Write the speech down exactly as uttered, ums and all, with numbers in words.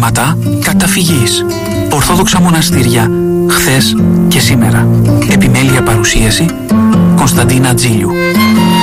Ονόματα καταφυγής. Ορθόδοξα μοναστήρια χθες και σήμερα. Επιμέλεια παρουσίαση Κωνσταντίνα Τζίλιου.